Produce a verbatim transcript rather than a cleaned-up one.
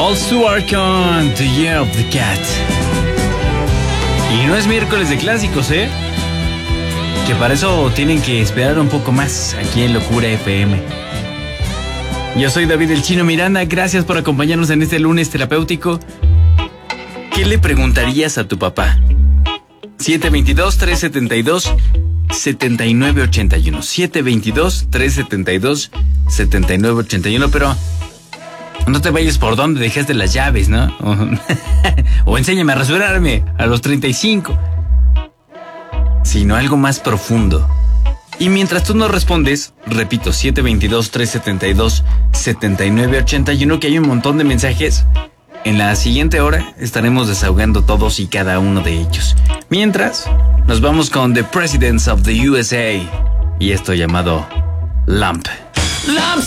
Paul Stewart con The Year of the Cat. Y no es miércoles de clásicos, ¿eh? Que para eso tienen que esperar un poco más aquí en Locura F M. Yo soy David el Chino Miranda, gracias por acompañarnos en este lunes terapéutico. ¿Qué le preguntarías a tu papá? siete dos dos, tres siete dos, siete nueve ocho uno. siete dos dos, tres siete dos, siete nueve ocho uno, pero no te vayas por donde dejaste las llaves, ¿no? O enséñame a rasurarme a los treinta y cinco. Sino algo más profundo. Y mientras tú no respondes, repito, siete dos dos, tres siete dos, siete nueve ocho uno, que hay un montón de mensajes. En la siguiente hora estaremos desahogando todos y cada uno de ellos. Mientras, nos vamos con The Presidents of the U S A y esto llamado Lamp. Lamp